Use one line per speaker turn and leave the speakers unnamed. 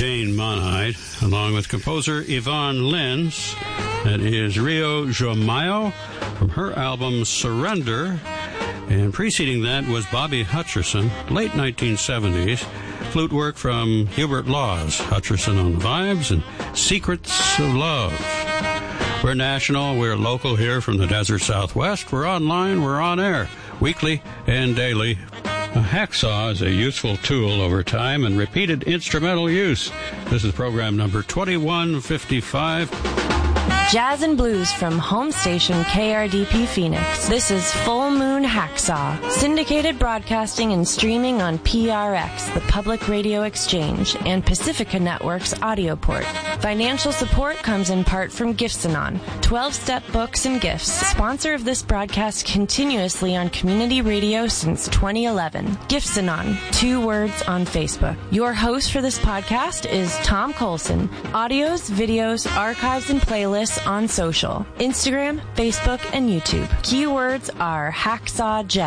Jane Monheit, along with composer Yvonne Lenz. That is Rio Jomayo from her album Surrender. And preceding that was Bobby Hutcherson, late 1970s. Flute work from Hubert Laws, Hutcherson on the vibes, and Secrets of Love. We're national, we're local here from the desert Southwest. We're online, we're on air, weekly and daily. A hacksaw is a useful tool over time and repeated instrumental use. This is program number 2155.
Jazz and blues from home station KRDP Phoenix. This is Full Moon Hacksaw. Syndicated broadcasting and streaming on PRX, the Public Radio Exchange, and Pacifica Network's audio port. Financial support comes in part from Gifts-A-Non, 12-step books and gifts. Sponsor of this broadcast continuously on community radio since 2011. Gifts-A-Non, 2 words on Facebook. Your host for this podcast is Tom Colson. Audios, videos, archives, and playlists on social, Instagram, Facebook, and YouTube. Keywords are Hacksaw Jazz.